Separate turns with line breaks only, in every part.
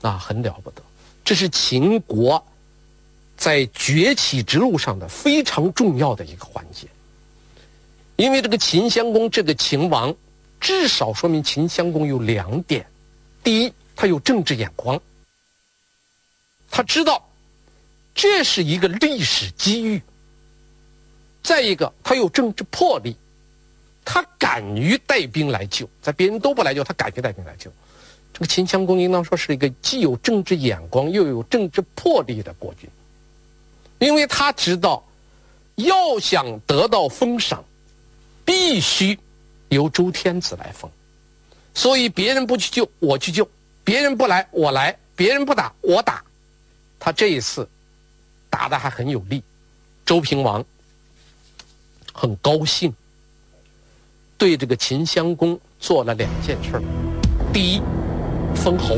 啊，很了不得。这是秦国在崛起之路上的非常重要的一个环节。因为这个秦襄公这个秦王，至少说明秦襄公有2点：第一，他有政治眼光，他知道这是一个历史机遇；再一个，他有政治魄力，他敢于带兵来救，在别人都不来救，他敢于带兵来救。这个秦襄公应当说是一个既有政治眼光又有政治魄力的国君，因为他知道要想得到封赏，必须由周天子来封，所以别人不去救我去救，别人不来我来，别人不打我打。他这一次打得还很有力，周平王很高兴，对这个秦襄公做了2件事。第一，封侯。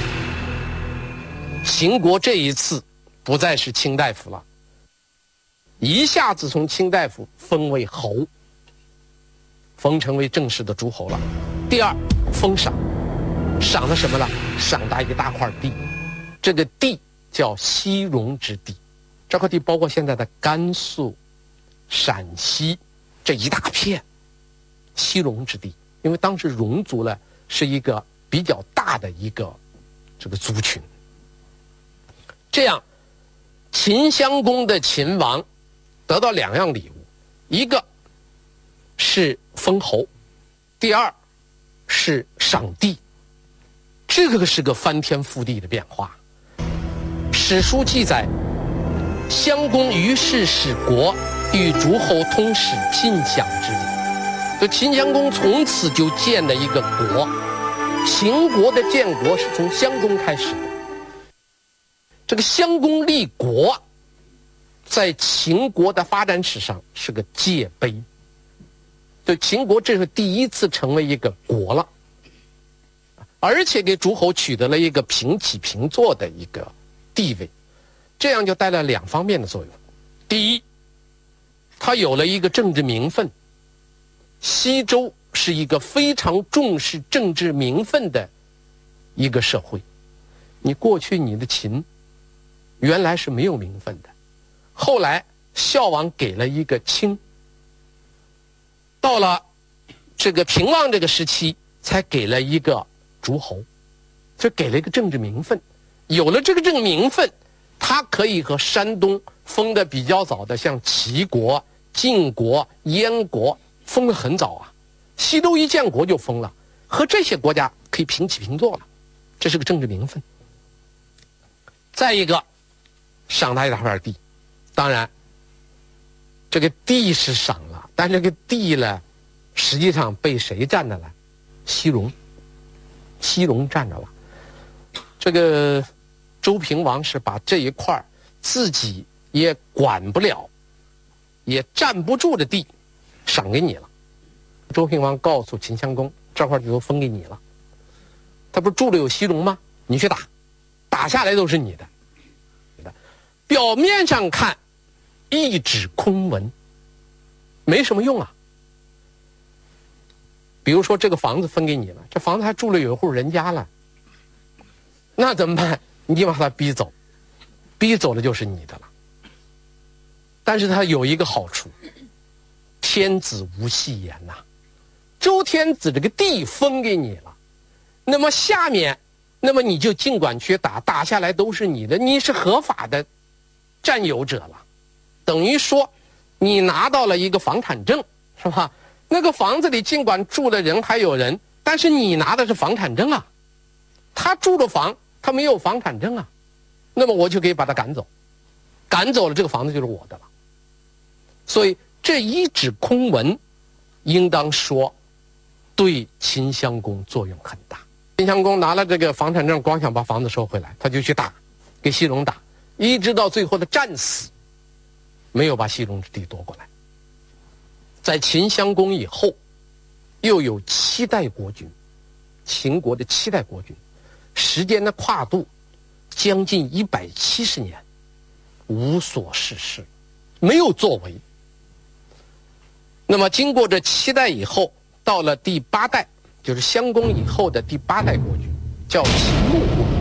秦国这一次不再是卿大夫了，一下子从卿大夫封为侯，封成为正式的诸侯了。第二，封赏，赏的什么呢？赏他一大块地，这个地叫西戎之地，这块地包括现在的甘肃、陕西这一大片西戎之地，因为当时戎族呢是一个比较大的一个这个族群。这样，秦襄公的秦王得到2样礼物，一个是封侯，第二是赏地。这个是个翻天覆地的变化。史书记载，襄公于是使国与诸侯通使聘享之礼。就秦襄公从此就建了一个国，秦国的建国是从襄公开始的。这个襄公立国，在秦国的发展史上是个界碑。就秦国这是第一次成为一个国了，而且给诸侯取得了一个平起平坐的一个地位，这样就带来2方面的作用。第一，他有了一个政治名分。西周是一个非常重视政治名分的一个社会。你过去你的秦原来是没有名分的，后来孝王给了一个卿，到了这个平王这个时期才给了一个诸侯，就给了一个政治名分。有了这个政治名分，他可以和山东封的比较早的像齐国、晋国、燕国封得很早啊，西周一建国就封了，和这些国家可以平起平坐了，这是个政治名分。再一个，赏他一大块地，当然这个地是赏了，但这个地呢，实际上被谁占着了？西戎占着了。这个周平王是把这一块自己也管不了也占不住的地赏给你了。周平王告诉秦襄公，这块地都分给你了，他不是住了有西戎吗？你去打，打下来都是你的。表面上看一纸空文，没什么用啊。比如说这个房子分给你了，这房子还住了有一户人家了，那怎么办？你把他逼走，逼走了就是你的了。但是他有一个好处，天子无戏言呐。周天子这个地分给你了，那么下面，那么你就尽管去打，打下来都是你的，你是合法的占有者了。等于说你拿到了一个房产证，是吧？那个房子里尽管住的人还有人，但是你拿的是房产证啊。他住的房他没有房产证啊，那么我就可以把他赶走，赶走了这个房子就是我的了。所以这一纸空文应当说对秦襄公作用很大。秦襄公拿了这个房产证，光想把房子收回来，他就去打，给西戎打，一直到最后的战死，没有把西戎之地夺过来。在秦襄公以后，又有7代国君，秦国的7代国君，时间的跨度将近170年，无所事事，没有作为。那么经过这7代以后，到了第8代，就是襄公以后的第8代国君，叫秦穆公。